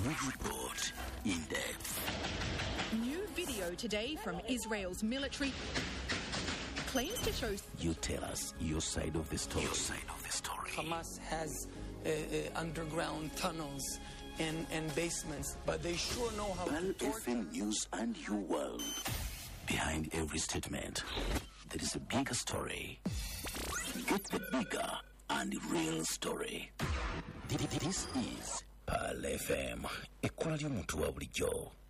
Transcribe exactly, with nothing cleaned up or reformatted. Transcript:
We report in depth. New video today from Israel's military claims to show. You tell us your side of the story. Your side of the story. Hamas has uh, uh, underground tunnels and, and basements, but they sure know how Pearl to torture. F M News and your world. Behind every statement, there is a bigger story. Get the bigger and real story. This is Pearl F M, a quality mutual bulijjo.